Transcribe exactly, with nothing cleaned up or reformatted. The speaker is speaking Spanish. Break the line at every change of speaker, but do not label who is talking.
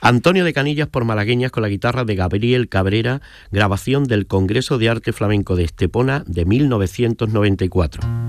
Antonio de Canillas por Malagueñas con la guitarra de Gabriel Cabrera, grabación del Congreso de Arte Flamenco de Estepona de mil novecientos noventa y cuatro.